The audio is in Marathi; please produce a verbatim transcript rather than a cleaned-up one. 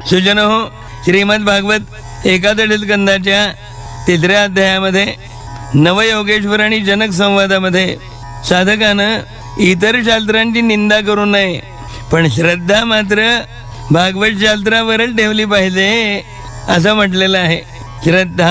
सुजनो, श्रीमद भागवत एकादश स्कंदाच्या तिसऱ्या अध्यायामध्ये नवयोगेश्वर आणि जनक संवादामध्ये साधकानं इतर शास्त्रांची निंदा करू नये, पण श्रद्धा मात्र भागवत शास्त्रावरच ठेवली पाहिजे असं म्हटलेलं आहे. श्रद्धा